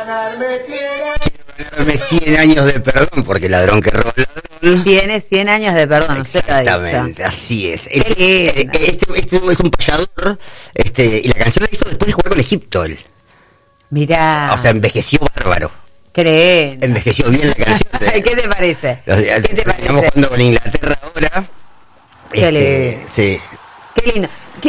Ganarme 100 años de perdón, porque ladrón que roba ladrón. Tiene 100 años de perdón. Exactamente, así es. Este es un payador, y la canción la hizo después de jugar con Egipto él. Mirá. O sea, envejeció bárbaro. Creen. Envejeció bien la canción. ¿Qué te parece? Estamos jugando con Inglaterra ahora. Qué lindo. Sí. Qué lindo.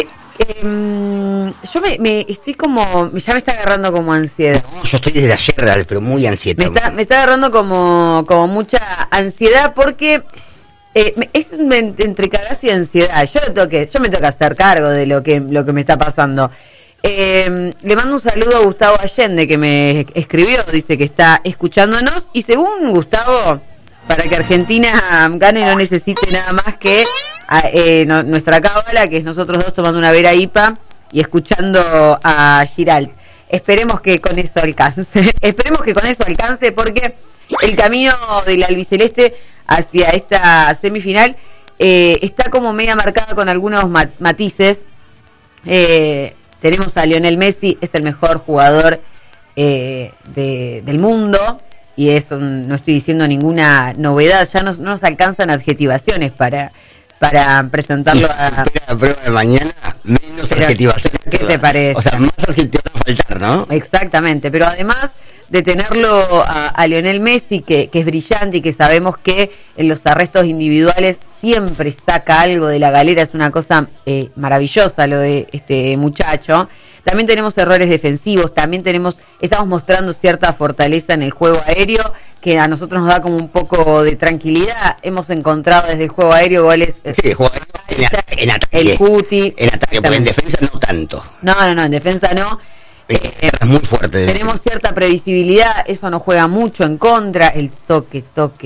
Yo me estoy como, ya me está agarrando como ansiedad. No, yo estoy desde ayer, pero muy ansioso. Me está agarrando como mucha ansiedad porque es entre cagazo y ansiedad. Yo me tengo que hacer cargo de lo que me está pasando. Le mando un saludo a Gustavo Allende, que me escribió, dice que está escuchándonos, y según Gustavo, para que Argentina gane no necesite nada más que nuestra cábala, que es nosotros dos tomando una vera IPA y escuchando a Giralt. Esperemos que con eso alcance, porque el camino del albiceleste hacia esta semifinal está como media marcada con algunos matices. Tenemos a Lionel Messi, es el mejor jugador del mundo, y eso no estoy diciendo ninguna novedad, ya no nos alcanzan adjetivaciones para presentarlo a la prueba de mañana, menos adjetivaciones. ¿Qué te parece? O sea, más adjetivos van a faltar, ¿no? Exactamente, pero además de tenerlo a Lionel Messi, que es brillante y que sabemos que en los arrestos individuales siempre saca algo de la galera, es una cosa maravillosa lo de este muchacho. También tenemos errores defensivos, estamos mostrando cierta fortaleza en el juego aéreo, que a nosotros nos da como un poco de tranquilidad. Hemos encontrado desde el juego aéreo goles. Sí, el juego aéreo en ataque. El Cuti. En ataque, porque en defensa no tanto. No, en defensa no. Es muy fuerte. Tenemos cierta previsibilidad, eso nos juega mucho en contra. El toque,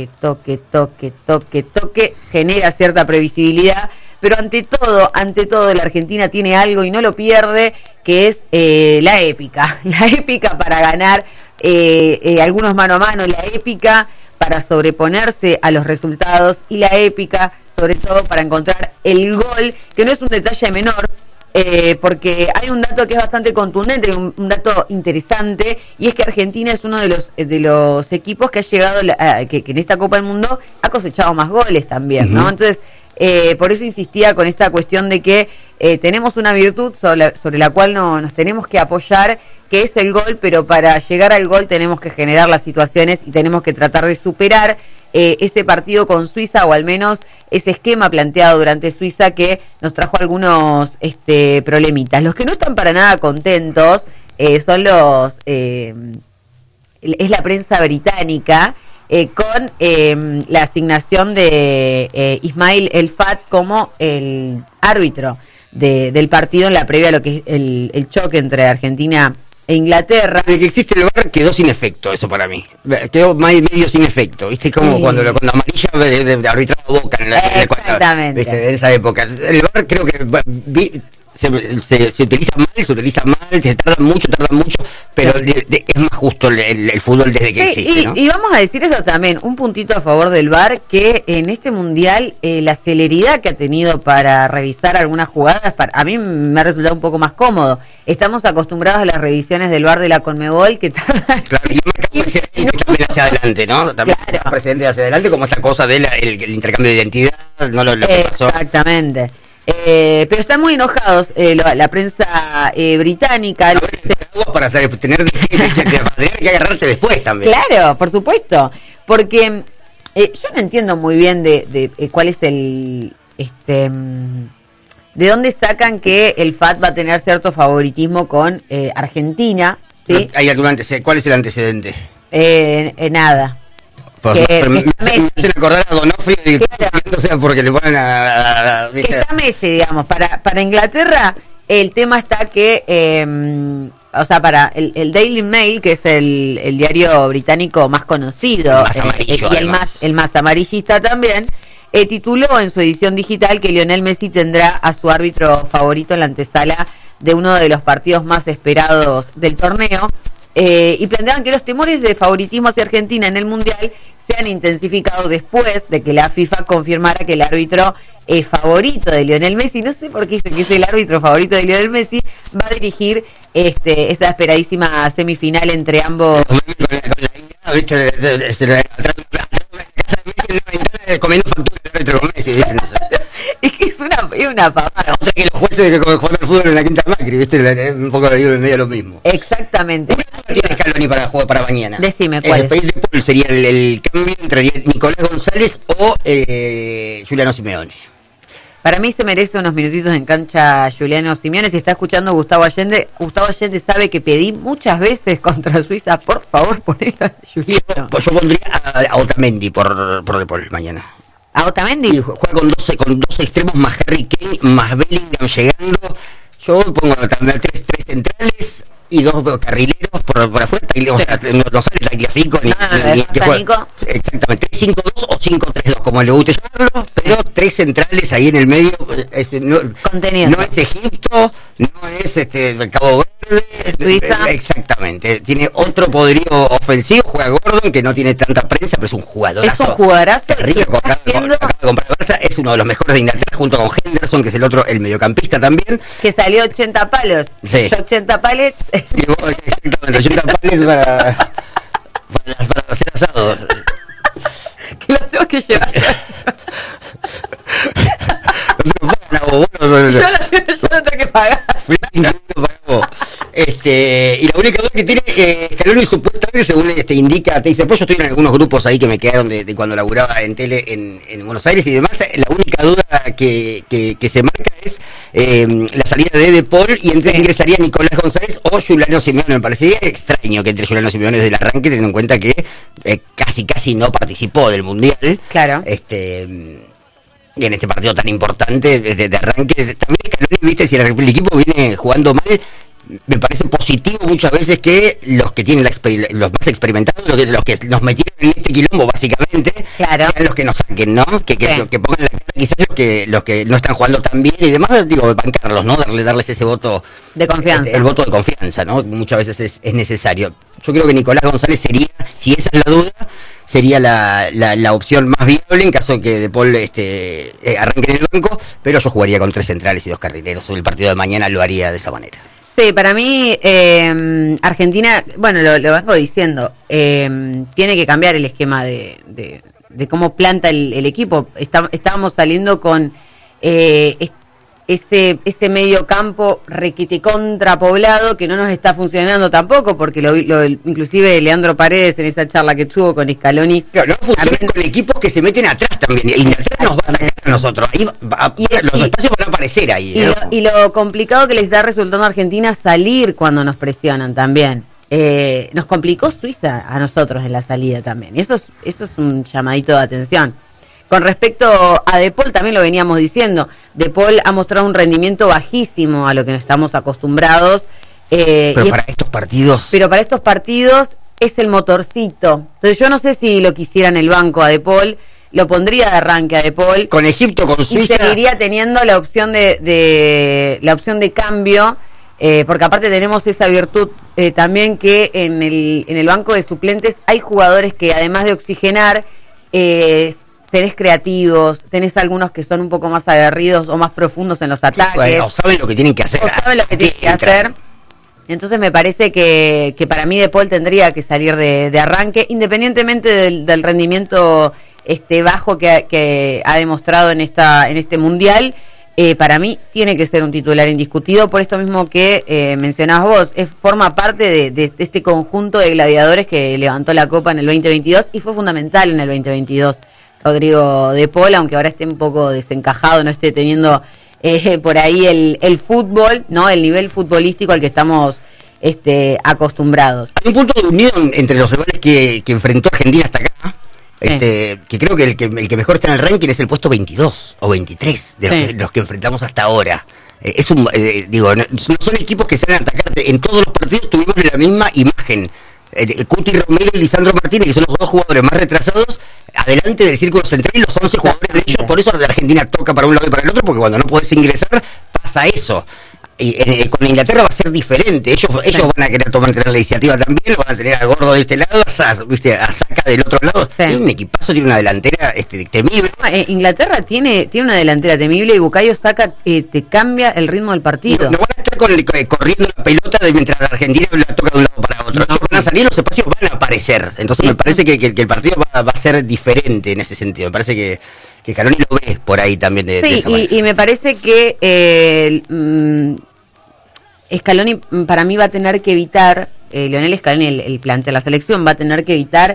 genera cierta previsibilidad. Pero ante todo, la Argentina tiene algo y no lo pierde, que es la épica. La épica para ganar algunos mano a mano, la épica para sobreponerse a los resultados, y la épica, sobre todo, para encontrar el gol, que no es un detalle menor, porque hay un dato que es bastante contundente, un dato interesante, y es que Argentina es uno de los equipos que ha llegado, que en esta Copa del Mundo ha cosechado más goles también, ¿no? Entonces, por eso insistía con esta cuestión de que tenemos una virtud sobre la cual nos tenemos que apoyar, que es el gol, pero para llegar al gol tenemos que generar las situaciones y tenemos que tratar de superar ese partido con Suiza, o al menos ese esquema planteado durante Suiza, que nos trajo algunos problemitas. Los que no están para nada contentos son es la prensa británica, con la asignación de Ismail El Fat como el árbitro del partido en la previa a lo que es el choque entre Argentina e Inglaterra. Desde que existe el VAR quedó sin efecto eso para mí. Quedó medio sin efecto. ¿Viste? Como Sí. cuando amarilla de arbitraba Boca Exactamente. ¿viste? En esa época. El VAR creo que se utiliza mal, se tarda mucho, pero Sí. es más justo el fútbol desde que existe, ¿no? Y vamos a decir eso también, un puntito a favor del VAR, que en este mundial la celeridad que ha tenido para revisar algunas jugadas, a mí me ha resultado un poco más cómodo. Estamos acostumbrados a las revisiones del VAR de la Conmebol, que tardan... Claro, y también hacia adelante, ¿no? También Claro. precedente hacia adelante, como esta cosa del intercambio de identidad, no lo que pasó. Exactamente. Pero están muy enojados la prensa británica. Para tener que agarrarte después también. Claro, por supuesto. Porque yo no entiendo muy bien de cuál es de dónde sacan que el FAT va a tener cierto favoritismo con Argentina, ¿sí? ¿Hay algún antecedente? ¿Cuál es el antecedente? Nada. Me Messi. hacen acordar a Donofrio, Claro. no sea porque le ponen Está Messi, digamos. Para Inglaterra, el tema está que, para el Daily Mail, que es el diario británico más conocido, Más amarillo, y el más amarillista también, tituló en su edición digital que Lionel Messi tendrá a su árbitro favorito en la antesala de uno de los partidos más esperados del torneo. Y planteaban que los temores de favoritismo hacia Argentina en el Mundial se han intensificado después de que la FIFA confirmara que el árbitro favorito de Lionel Messi, no sé por qué dice que es el árbitro favorito de Lionel Messi, va a dirigir esa esperadísima semifinal entre ambos. ¿Viste? Comiendo factura con Messi, ¿viste? Es que es una pavada. Otra que los jueces que juegan al fútbol en la Quinta Macri, ¿viste? Un poco digo en medio lo mismo. Exactamente. Tiene Scaloni para mañana. Decime, ¿cuál es? De Paul sería el cambio entre Nicolás González o Juliano Simeone. Para mí se merece unos minutitos en cancha Juliano Simeone. Si está escuchando Gustavo Allende sabe que pedí muchas veces contra Suiza, por favor, ponelo a Juliano. Yo pondría a Otamendi por De Paul mañana. ¿A Otamendi? Y juega con dos extremos más Harry Kane, más Bellingham llegando. Yo pongo también tres centrales y dos carrileros por afuera. O sea, no sale Tagliafico ni que juega. Exactamente, 3-5-2 o 5-3-2, como le guste llamarlo, pero tres centrales ahí en el medio. No es Egipto, no es Cabo Verde, es Suiza. Exactamente, tiene otro poderío ofensivo. Juega Gordon, que no tiene tanta prensa, pero es un jugadorazo. Es un jugadorazo. Acaba de comprar Barça, es uno de los mejores de Inglaterra, junto con Henderson, que es el mediocampista también. Que salió 80 palos. Sí. 80 palets. Y vos, exactamente, 80 palets para hacer asado. Que los tengo que llevar. No se lo pagan a vos. Yo no tengo que pagar. Y la única duda que tiene Scaloni supuestamente, según indica, te dice, pues yo estoy en algunos grupos ahí que me quedaron de cuando laburaba en tele en Buenos Aires y demás. La única duda que se marca es la salida de Paul, y entre ingresaría Nicolás González o Juliano Simeone. Me parecería extraño que entre Juliano Simeone desde el arranque, teniendo en cuenta que casi no participó del Mundial. Claro. Y en este partido tan importante de arranque también Scaloni, viste, si el equipo viene jugando mal, me parece positivo muchas veces que los que tienen los más experimentados, los que nos metieron en este quilombo básicamente, claro, sean los que nos saquen, ¿no? Que pongan la cara, quizás los que no están jugando tan bien y demás, digo, bancarlos, ¿no? Darles ese voto de confianza, el voto de confianza, ¿no? Muchas veces es necesario. Yo creo que Nicolás González sería, si esa es la duda, sería la opción más viable en caso que De Paul arranque en el banco, pero yo jugaría con tres centrales y dos carrileros. El partido de mañana lo haría de esa manera. Sí, para mí Argentina, bueno, lo vengo diciendo, tiene que cambiar el esquema de cómo planta el equipo. Estábamos saliendo con ese medio campo requete contrapoblado que no nos está funcionando tampoco, porque inclusive Leandro Paredes en esa charla que tuvo con Scaloni. Claro, no funciona con equipos que se meten atrás también, y atrás nos va a atacar a nosotros, ahí los espacios van a aparecer ahí. Y lo complicado que les está resultando a Argentina salir cuando nos presionan también. Nos complicó Suiza a nosotros en la salida también, y eso es un llamadito de atención. Con respecto a De Paul, también lo veníamos diciendo, De Paul ha mostrado un rendimiento bajísimo a lo que no estamos acostumbrados. Pero para estos partidos es el motorcito. Entonces yo no sé si lo quisiera en el banco a De Paul, lo pondría de arranque a De Paul. Con Egipto, con Suiza. Y seguiría teniendo la opción de cambio, porque aparte tenemos esa virtud también que en el banco de suplentes hay jugadores que, además de oxigenar, tenés creativos, tenés algunos que son un poco más aguerridos o más profundos en los ataques. Bueno, o saben lo que tienen que hacer. Entonces me parece que para mí De Paul tendría que salir de arranque, independientemente del rendimiento bajo que ha demostrado en este mundial. Para mí tiene que ser un titular indiscutido, por esto mismo que mencionabas vos, forma parte de este conjunto de gladiadores que levantó la Copa en el 2022 y fue fundamental en el 2022. Rodrigo De Paul, aunque ahora esté un poco desencajado, no esté teniendo por ahí el fútbol, ¿no? El nivel futbolístico al que estamos acostumbrados. Hay un punto de unión entre los rivales que enfrentó Argentina hasta acá, sí. Que creo que el que mejor está en el ranking es el puesto 22 o 23 de los que enfrentamos hasta ahora. No son equipos que salen a atacarte. En todos los partidos tuvimos la misma imagen. Cuti Romero y Lisandro Martínez, que son los dos jugadores más retrasados, adelante del círculo central, y los 11 jugadores de ellos. Por eso la Argentina toca para un lado y para el otro, porque cuando no podés ingresar pasa eso. con Inglaterra va a ser diferente. Ellos van a querer tener la iniciativa también, van a tener a Gordo de este lado, a Saka del otro lado. Sí. Tiene un equipazo, tiene una delantera temible. Inglaterra tiene una delantera temible y Bukayo Saka te cambia el ritmo del partido. No van a estar corriendo la pelota mientras la Argentina la toca de un lado para otro. Van a salir, los espacios van a aparecer. Entonces me parece que el partido va a ser diferente en ese sentido. Me parece que Scaloni lo ve por ahí también de esa manera. Y me parece que Scaloni para mí va a tener que evitar, Lionel Scaloni, el plantel de la selección, va a tener que evitar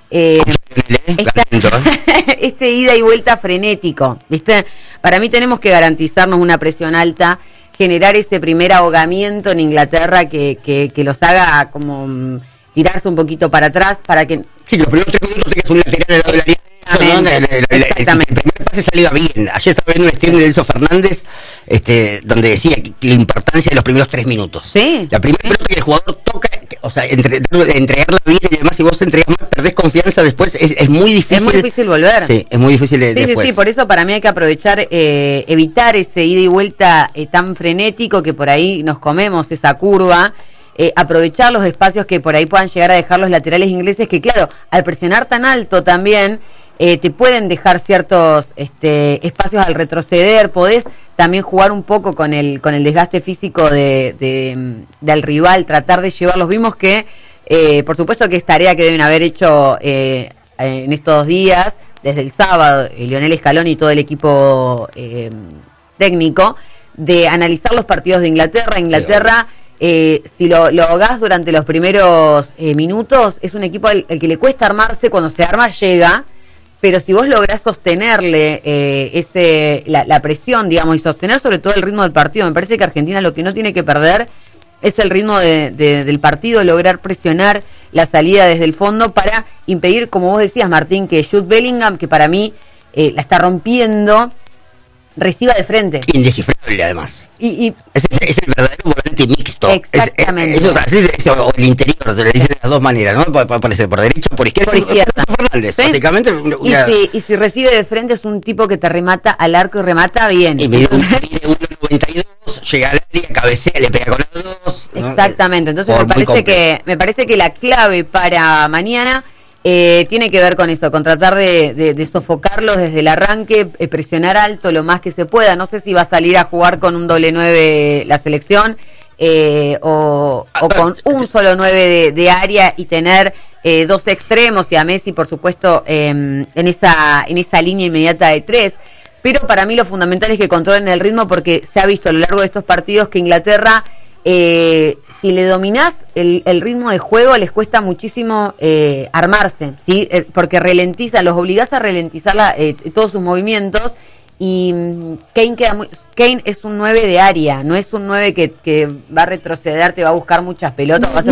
este ida y vuelta frenético, ¿viste? Para mí tenemos que garantizarnos una presión alta, generar ese primer ahogamiento en Inglaterra que los haga como tirarse un poquito para atrás para que... Sí, los primeros 3 minutos tengas un lateral al lado de la línea. Exactamente. El primer pase salía bien. Ayer estaba viendo un stream de Enzo Fernández donde decía que la importancia de los primeros 3 minutos. Sí. La primera pelota que el jugador toca, o sea, entregarla bien y además si vos entregas mal, perdés confianza después, es muy difícil. Es muy difícil volver. Sí, es muy difícil después. Sí, por eso para mí hay que aprovechar, evitar ese ida y vuelta tan frenético que por ahí nos comemos esa curva. Aprovechar los espacios que por ahí puedan llegar a dejar los laterales ingleses, que claro, al presionar tan alto también te pueden dejar ciertos espacios al retroceder. Podés también jugar un poco con el desgaste físico del rival, tratar de llevarlos. Vimos que por supuesto que es tarea que deben haber hecho en estos días, desde el sábado, Lionel Scaloni y todo el equipo técnico, de analizar los partidos de Inglaterra. Si lo ahogás durante los primeros minutos, es un equipo al que le cuesta armarse. Cuando se arma llega, pero si vos lográs sostenerle la presión, digamos, y sostener sobre todo el ritmo del partido, me parece que Argentina lo que no tiene que perder es el ritmo del partido, lograr presionar la salida desde el fondo para impedir, como vos decías, Martín, que Jude Bellingham, que para mí la está rompiendo, reciba de frente. Indescifrable, además. Es el verdadero volante mixto. Exactamente. O el interior, se le dicen de las dos maneras, ¿no? Aparece por derecha o por izquierda. Por izquierda. Fernández, ¿sí? Básicamente. Y si recibe de frente es un tipo que te remata al arco y remata bien. Y mide 1.92, llega al área, cabecea, le pega con las dos. Exactamente. Entonces me parece que la clave para mañana tiene que ver con eso, con tratar de sofocarlos desde el arranque, presionar alto lo más que se pueda. No sé si va a salir a jugar con un doble 9 la selección o con un solo 9 de área y tener 2 extremos y a Messi, por supuesto, en esa línea inmediata de 3. Pero para mí lo fundamental es que controlen el ritmo, porque se ha visto a lo largo de estos partidos que Inglaterra, si le dominás el ritmo de juego, les cuesta muchísimo armarse, ¿sí? Porque los obligás a ralentizar todos sus movimientos. Y Kane es un 9 de área, no es un 9 que va a retroceder, te va a buscar muchas pelotas, va a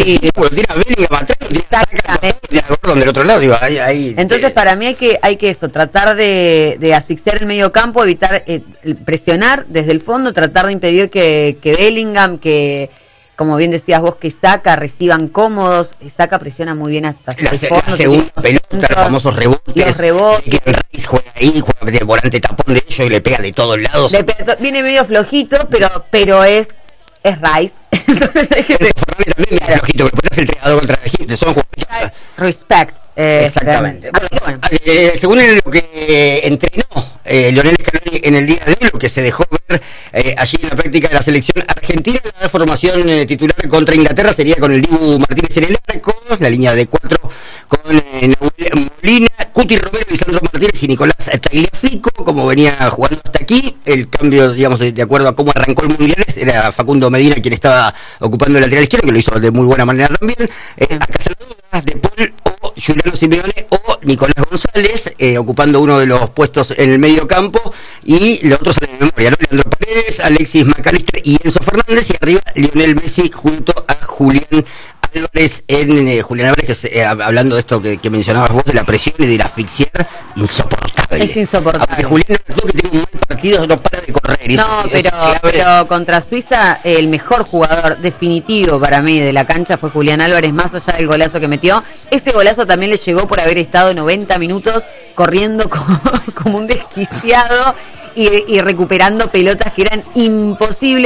ser del otro lado, digo, entonces para mí hay que eso, tratar de asfixiar el medio campo, evitar presionar desde el fondo, tratar de impedir que Bellingham, que como bien decías vos, que Saka reciban cómodos. Saka presiona muy bien hasta el fondo. La segunda pelota, los famosos rebotes. Los rebotes. Que Rice juega ahí, juega de volante tapón de ellos y le pega de todos lados. Viene medio flojito, pero es Rice. Entonces hay que... Fernández también es flojito, pero es el entrenador contra Egipto. Son jugadores. Respect. Exactamente. Bueno, según lo que entrenó Lionel Scaloni en el día de hoy, lo que se dejó ver allí en la práctica de la selección argentina, la formación titular contra Inglaterra sería con el Dibu Martínez en el arco, la línea de 4 con Nahuel Molina, Cuti Romero, Lisandro Martínez y Nicolás Tagliafico, como venía jugando hasta aquí. El cambio, digamos, de acuerdo a cómo arrancó el Mundial, era Facundo Medina quien estaba ocupando el lateral izquierdo, que lo hizo de muy buena manera también. Acá están las dudas de Paul o Juliano Simeone o Nicolás González, ocupando uno de los puestos en el medio campo, y los otros salen de memoria, ¿no? Leandro Paredes, Alexis McAllister y Enzo Fernández, y arriba Lionel Messi junto a Julián Álvarez, Julián Álvarez, que hablando de esto que mencionabas vos, de la presión y de la asfixiar, insoportable. Es insoportable. Aunque Julián Álvarez, que tiene un mal partido, no para de correr. No, pero contra Suiza, el mejor jugador definitivo para mí de la cancha fue Julián Álvarez, más allá del golazo que metió. Ese golazo también le llegó por haber estado 90 minutos corriendo como un desquiciado y recuperando pelotas que eran imposibles.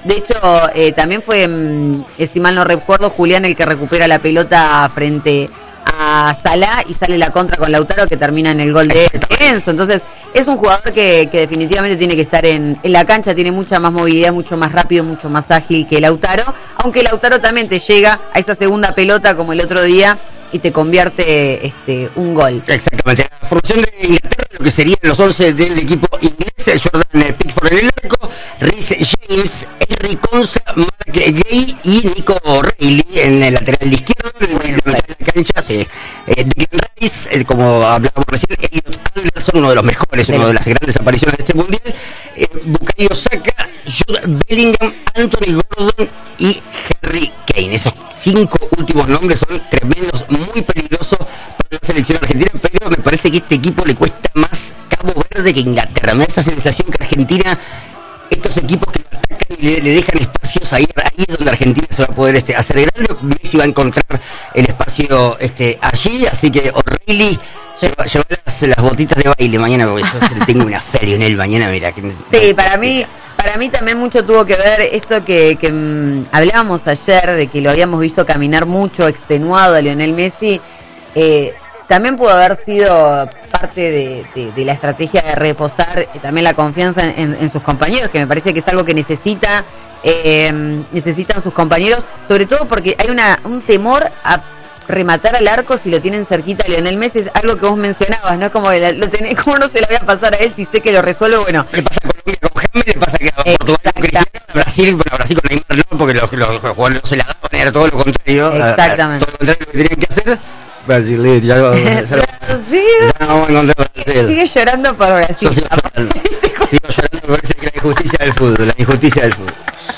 De hecho, también fue, si mal no recuerdo, Julián el que recupera la pelota frente a Salah y sale la contra con Lautaro que termina en el gol de Enzo. Entonces es un jugador que definitivamente tiene que estar en la cancha, tiene mucha más movilidad, mucho más rápido, mucho más ágil que Lautaro, aunque Lautaro también te llega a esa segunda pelota como el otro día y te convierte un gol. Exactamente. La formación de Inglaterra, lo que serían los 11 del equipo inglés: Jordan Pickford en el arco, Reece James, Henry Konsa, Mark Gay y Nico Reilly en el lateral izquierdo. En la cancha, sí. Declan Rice, como hablábamos recién, Elliot Anderson, uno de los mejores, una de las grandes apariciones de este mundial. Bukayo Saka, Jude Bellingham, Anthony Gordon y Harry Kane. Esos 5 últimos nombres son tremendos, muy peligrosos para la selección argentina, pero me parece que a este equipo le cuesta más Cabo Verde que Inglaterra. Me da esa sensación que Argentina, estos equipos que lo atacan y le dejan espacios, ahí es donde Argentina se va a poder hacer grande. Messi va a encontrar el espacio allí, así que O'Reilly lleva las botitas de baile mañana, porque yo tengo una fe en él mañana, mira. Sí, para mí también mucho tuvo que ver esto que hablábamos ayer, de que lo habíamos visto caminar mucho, extenuado a Lionel Messi. También pudo haber sido parte de la estrategia de reposar también la confianza en sus compañeros, que me parece que es algo que necesitan sus compañeros, sobre todo porque hay un temor a rematar al arco si lo tienen cerquita a Lionel Messi. Es algo que vos mencionabas, ¿no? Como ¿cómo no se lo voy a pasar a él si sé que lo resuelve? Bueno, le pasa a Colombia con James, le pasa que a Portugal con Cristiano, a Brasil con Neymar no, porque los jugadores no se la daban, era todo lo contrario. Exactamente. Todo lo contrario que tenían que hacer. Brasil, ya lo vamos a encontrar. Sigue llorando por Brasil. Sigo llorando, me parece que la injusticia del fútbol.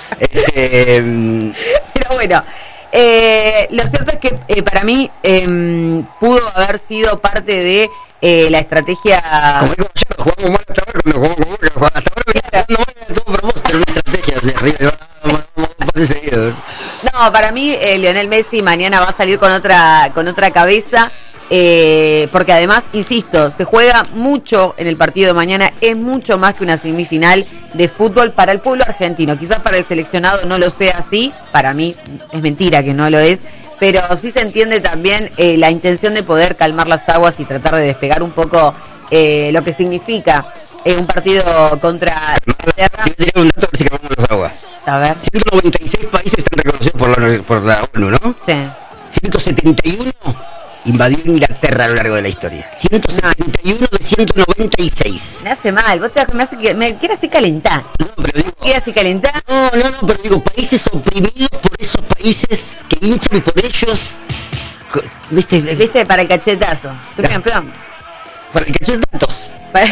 Pero bueno, lo cierto es que para mí pudo haber sido parte de la estrategia. Como digo ayer, jugamos mal hasta ahora, cuando jugamos hasta ahora, no era todo propósito, era una estrategia de arriba, pases seguidos. No, para mí Lionel Messi mañana va a salir con otra cabeza, porque además, insisto, se juega mucho en el partido de mañana, es mucho más que una semifinal de fútbol para el pueblo argentino. Quizás para el seleccionado no lo sea así, para mí es mentira que no lo es, pero sí se entiende también la intención de poder calmar las aguas y tratar de despegar un poco lo que significa un partido contra Inglaterra. Yo tenía un dato, a ver si calmamos las aguas. A ver. 196 países están reconocidos por la ONU, ¿no? Sí. 171 invadió Inglaterra a lo largo de la historia. 171 de 196. Me hace mal, me quieres así calentar. No, pero digo... ¿Quieres así calentar? No, pero digo, países oprimidos por esos países que hinchan por ellos. ¿Viste? Para el cachetazo. Perdón. Para el cachetazo.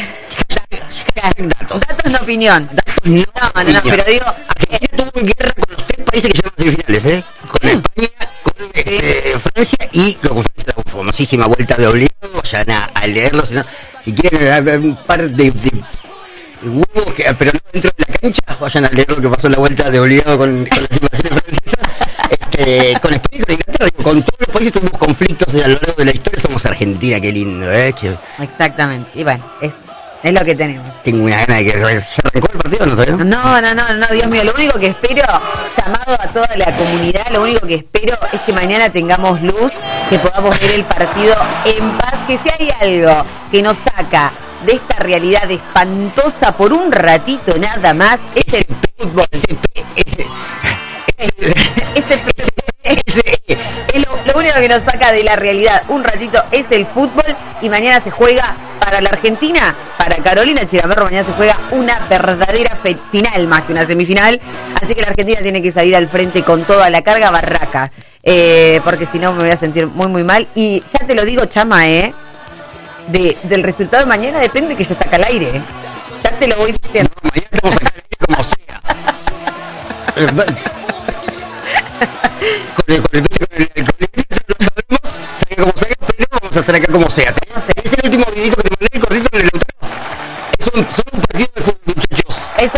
Datos no opinión. No, pero digo... Argentina tuvo guerra con los 3 países que llegaron a semifinales, con España, con Francia y con Francia, la famosísima vuelta de obligado. Vayan a leerlo, si quieren un par de huevos, pero no dentro de la cancha, vayan a leer lo que pasó en la vuelta de obligado con las invasiones francesas. Con España y con Inglaterra, con todos los países tuvimos conflictos a lo largo de la historia. Somos Argentina, qué lindo, Exactamente, y bueno, es lo que tenemos. Tengo una gana de que se arrancó el partido, ¿no? No, Dios mío, lo único que espero, llamado a toda la comunidad, lo único que espero es que mañana tengamos luz, que podamos ver el partido en paz, que si hay algo que nos saca de esta realidad espantosa por un ratito nada más, es el fútbol. Lo único que nos saca de la realidad un ratito es el fútbol, y mañana se juega para la Argentina, para Carolina Chiramerro, mañana se juega una verdadera final más que una semifinal, así que la Argentina tiene que salir al frente con toda la carga barraca, porque si no me voy a sentir muy muy mal, y ya te lo digo, Chama, del resultado de mañana depende que yo esté acá al aire, ya te lo voy diciendo. No, mañana estamos acá al aire como sea. Con el no sabemos, salga como salga, pero vamos a estar acá como sea. Es el último videito que te mandé, el cortito en el Lautaro. Son un partido de fútbol, muchachos. Eso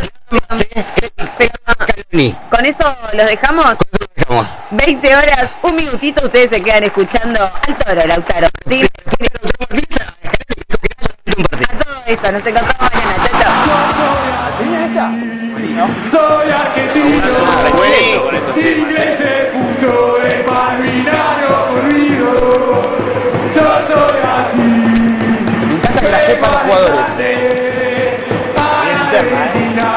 con eso los dejamos. 20 horas, un minutito, ustedes se quedan escuchando al Toro, Lautaro. A todo esto, nos encontramos mañana. Chao, chao. Soy argentino. jugadores. Bien interna,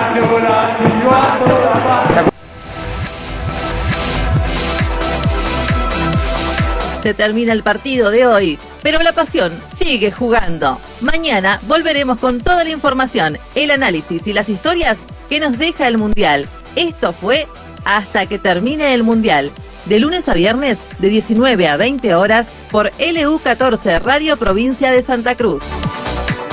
Se termina el partido de hoy, pero la pasión sigue jugando. Mañana volveremos con toda la información, el análisis y las historias que nos deja el Mundial. Esto fue Hasta que termine el Mundial, de lunes a viernes de 19 a 20 horas por LU14 Radio Provincia de Santa Cruz.